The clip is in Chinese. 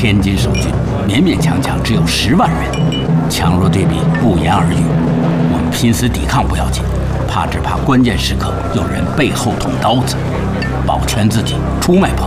天津守军勉勉强强只有10万人，强弱对比不言而喻。我们拼死抵抗不要紧，只怕关键时刻有人背后捅刀子，保全自己，出卖朋